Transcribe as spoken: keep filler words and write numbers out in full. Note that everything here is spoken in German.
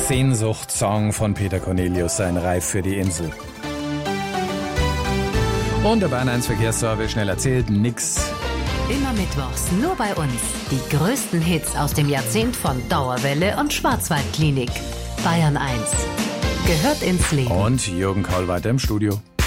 Sehnsuchtssong von Peter Cornelius, sein Reif für die Insel. Und der Bayern eins Verkehrsservice, schnell erzählt, nix. Immer mittwochs, nur bei uns. Die größten Hits aus dem Jahrzehnt von Dauerwelle und Schwarzwaldklinik. Bayern eins. Gehört ins Leben. Und Jürgen Kaul weiter im Studio.